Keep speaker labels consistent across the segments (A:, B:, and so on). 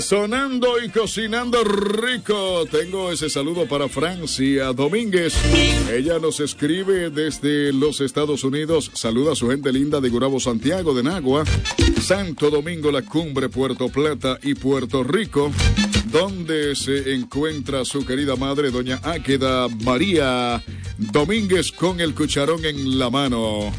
A: Sonando y cocinando rico. Tengo ese saludo para Francia Domínguez. Ella nos escribe desde los Estados Unidos. Saluda a su gente linda de Gurabo, Santiago de Nagua, Santo Domingo, La Cumbre, Puerto Plata y Puerto Rico, donde se encuentra su querida madre, doña Áqueda María Domínguez, con el cucharón en la mano.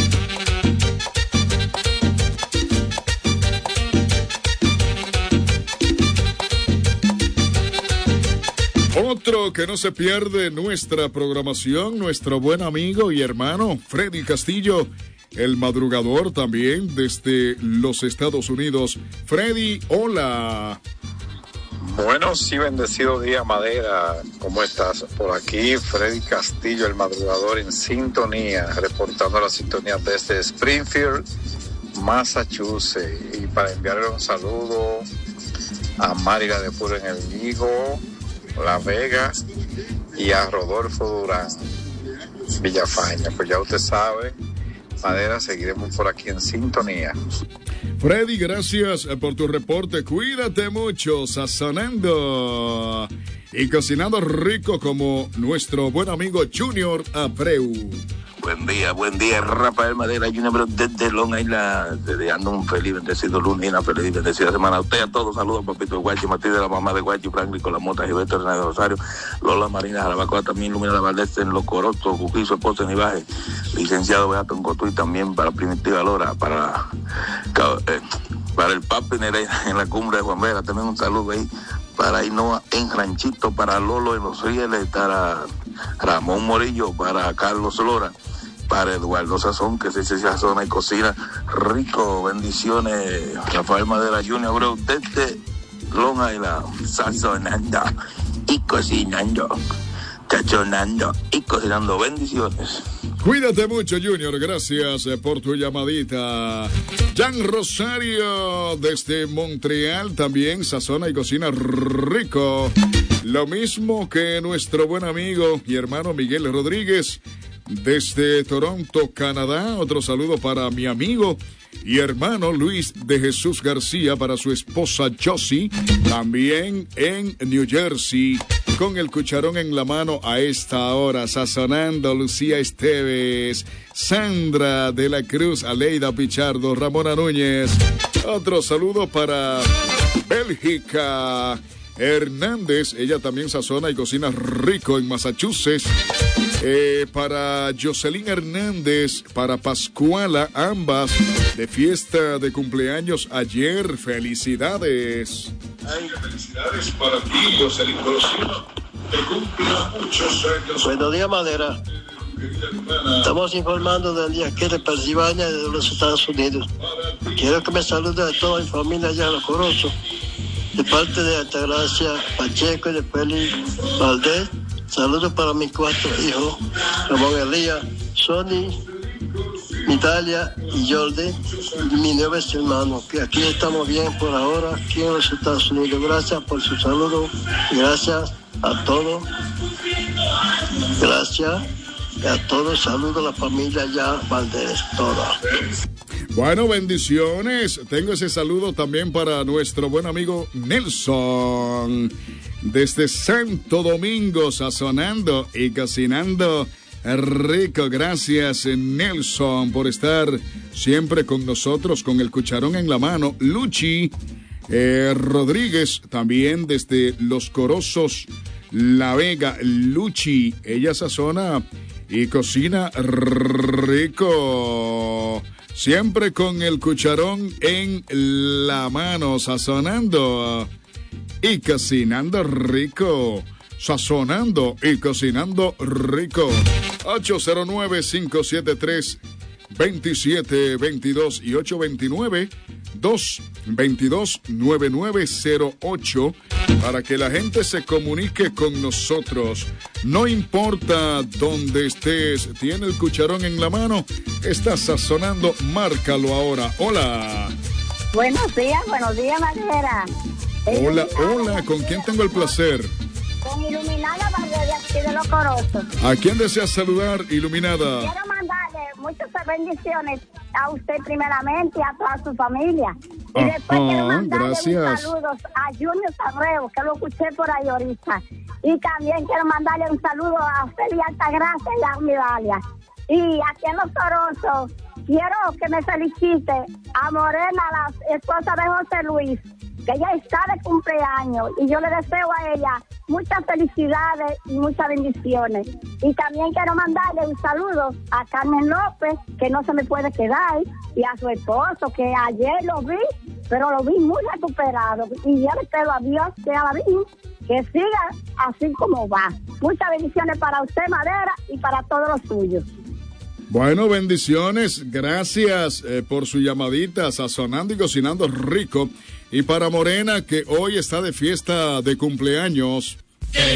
A: Otro que no se pierde nuestra programación, nuestro buen amigo y hermano Freddy Castillo, el madrugador también desde los Estados Unidos. Freddy, hola.
B: Buenos y bendecidos días, Madera. ¿Cómo estás? Por aquí, Freddy Castillo, el madrugador en sintonía, reportando la sintonía desde Springfield, Massachusetts. Y para enviarle un saludo a Marila de Puro en el Vigo, La Vega, y a Rodolfo Durán, Villafaña. Pues ya usted sabe, Madera, seguiremos por aquí en sintonía.
A: Freddy, gracias por tu reporte. Cuídate mucho, sazonando y cocinando rico como nuestro buen amigo Junior Abreu.
C: Buen día, Rafael Madera Junior desde Long Island, deseando un feliz, bendecido lunes y una feliz, bendecida semana. A usted, a todos, saludos, papito de Guachi, Matilde, la mamá de Guachi, Franklin con la mota, Gilberto Hernández de Rosario, Lola Marina, Jarabacoa, también Lumina La Valdés, en Los Corozos, Cuquizo, Esposa, Nivaje, licenciado Beato en Cotuí, también para Primitiva Lora, para el Papi Nereida en la Cumbre de Juan Vera, también un saludo ahí para Inoa en Ranchito, para Lolo en Los Rieles, para Ramón Morillo, para Carlos Lora, para Eduardo Sazón, que se sazona y cocina rico. Bendiciones, Rafael Madera Junior Abreu desde Long Island, sazonando y cocinando, sazonando y cocinando. Bendiciones.
A: Cuídate mucho, Junior. Gracias por tu llamadita. Jan Rosario desde Montreal también sazona y cocina rico. Lo mismo que nuestro buen amigo y hermano Miguel Rodríguez desde Toronto, Canadá. Otro saludo para mi amigo y hermano Luis de Jesús García, para su esposa Josie, también en New Jersey, con el cucharón en la mano a esta hora, sazonando. Lucía Esteves, Sandra de la Cruz, Aleida Pichardo, Ramona Núñez. Otro saludo para Bélgica Hernández, ella también sazona y cocina rico en Massachusetts. Para Jocelyn Hernández, para Pascuala, ambas de fiesta de cumpleaños ayer. Felicidades.
D: Ay, felicidades para ti, Jocelyn Colosino. Te cumpla muchos años.
E: Buenos días, Madera. Estamos informando del día que de Pensilvania, de los Estados Unidos. Quiero que me salude a toda mi familia allá en Los Corozos, de parte de Altagracia Pacheco y de Félix Valdés. Saludos para mis 4 hijos, Ramón Elías, Sony, Italia y Jordi, y mis 9 hermanos, que aquí estamos bien por ahora, aquí en los Estados Unidos. Gracias por su saludo, gracias a todos, gracias a todos, saludos a la familia ya Valdés, toda.
A: Bueno, bendiciones. Tengo ese saludo también para nuestro buen amigo Nelson, desde Santo Domingo, sazonando y cocinando rico. Gracias, Nelson, por estar siempre con nosotros con el cucharón en la mano. Luchi Rodríguez, también desde Los Corozos, La Vega. Luchi, ella sazona y cocina rico, siempre con el cucharón en la mano, sazonando y cocinando rico. Sazonando y cocinando rico. 809-573-2722 y 829-222-9908 para que la gente se comunique con nosotros. No importa dónde estés, tiene el cucharón en la mano, está sazonando, márcalo ahora. Hola.
F: Buenos días, Madera.
A: Hola, ¿con quién tengo el placer?
F: Con Iluminada Valdés, de aquí de Los Corozos.
A: ¿A quién deseas saludar, Iluminada?
F: Quiero mandarle muchas bendiciones a usted primeramente y a toda su familia. Y después quiero mandarle un
A: gracias.
F: saludo a Junior Sabreo, que lo escuché por ahí ahorita. Y también quiero mandarle un saludo a Feli Altagracia y a Midalia. Y aquí en Los Torontos, quiero que me felicite a Morena, la esposa de José Luis, que ella está de cumpleaños. Y yo le deseo a ella muchas felicidades y muchas bendiciones. Y también quiero mandarle un saludo a Carmen López, que no se me puede quedar, y a su esposo, que ayer lo vi, pero lo vi muy recuperado. Y yo le pido a Dios que haga bien, que siga así como va. Muchas bendiciones para usted, Madera, y para todos los suyos.
A: Bueno, bendiciones, gracias por su llamadita, sazonando y cocinando rico. Y para Morena, que hoy está de fiesta de cumpleaños,